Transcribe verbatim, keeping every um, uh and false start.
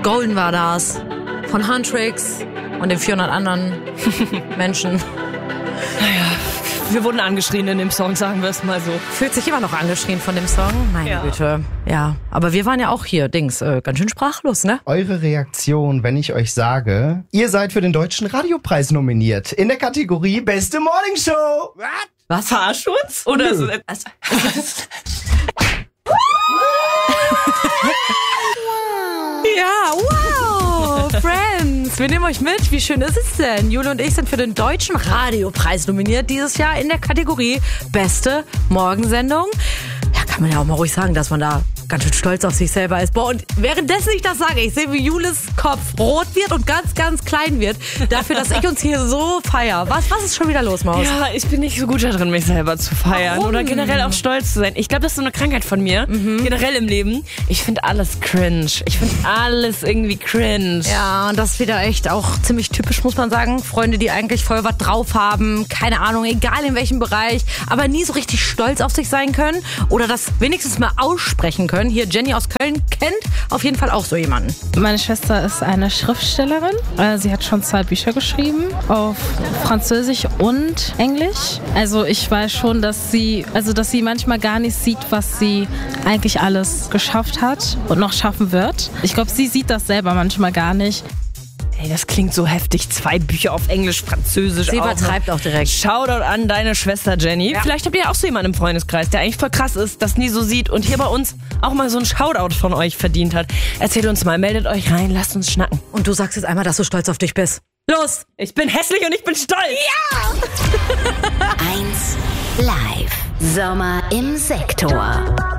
Golden war das. Von Huntrix und den vierhundert anderen Menschen. Naja, wir wurden angeschrien in dem Song, sagen wir es mal so. Fühlt sich immer noch angeschrien von dem Song? Meine Ja. Güte. Ja, aber wir waren ja auch hier, Dings, äh, ganz schön sprachlos, ne? Eure Reaktion, wenn ich euch sage, ihr seid für den Deutschen Radiopreis nominiert. In der Kategorie Beste Morningshow. Was? Verarsch uns? Oder so? Was? Ja, wow, Friends, wir nehmen euch mit. Wie schön ist es denn? Jule und ich sind für den Deutschen Radiopreis nominiert dieses Jahr in der Kategorie Beste Morgensendung. Ja, kann man ja auch mal ruhig sagen, dass man da ganz schön stolz auf sich selber ist. Boah, und währenddessen ich das sage, ich sehe, wie Jules Kopf rot wird und ganz, ganz klein wird. Dafür, dass ich uns hier so feier. Was, was ist schon wieder los, Maus? Ja, ich bin nicht so gut darin, mich selber zu feiern. Warum? Oder generell auch stolz zu sein. Ich glaube, das ist so eine Krankheit von mir. Mhm. Generell im Leben. Ich finde alles cringe. Ich finde alles irgendwie cringe. Ja, und das ist wieder echt auch ziemlich typisch, muss man sagen. Freunde, die eigentlich voll was drauf haben, keine Ahnung, egal in welchem Bereich, aber nie so richtig stolz auf sich sein können oder das wenigstens mal aussprechen können. Hier Jenny aus Köln kennt auf jeden Fall auch so jemanden. Meine Schwester ist eine Schriftstellerin. Äh, Sie hat schon zwei Bücher geschrieben auf Französisch und Englisch. Also ich weiß schon, dass sie, also dass sie manchmal gar nicht sieht, was sie eigentlich alles geschafft hat und noch schaffen wird. Ich glaube, sie sieht das selber manchmal gar nicht. Ey, das klingt so heftig. Zwei Bücher auf Englisch, Französisch. Sie auch noch. übertreibt auch direkt. Shoutout an deine Schwester Jenny. Ja. Vielleicht habt ihr auch so jemanden im Freundeskreis, der eigentlich voll krass ist, das nie so sieht und hier bei uns auch mal so ein Shoutout von euch verdient hat. Erzählt uns mal, meldet euch rein, lasst uns schnacken. Und du sagst jetzt einmal, dass du stolz auf dich bist. Los! Ich bin hässlich und ich bin stolz. eins Live. Sommer im Sektor.